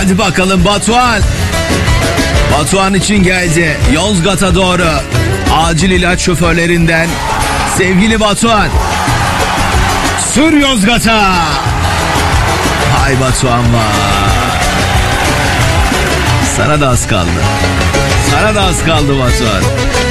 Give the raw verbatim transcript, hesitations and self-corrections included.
Hadi bakalım Batuhan. Batuhan için geldi Yozgat'a doğru. Acil ilaç şoförlerinden sevgili Batuhan. Sür Yozgat'a. Hay Batuhan var. Sana da az kaldı. Sana da az kaldı Batuhan.